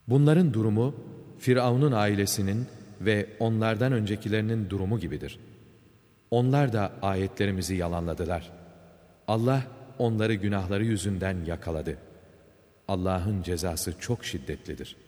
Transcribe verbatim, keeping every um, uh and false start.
Bunların durumu, Firavun'un ailesinin ve onlardan öncekilerinin durumu gibidir. Onlar da ayetlerimizi yalanladılar. Allah onları günahları yüzünden yakaladı. Allah'ın cezası çok şiddetlidir.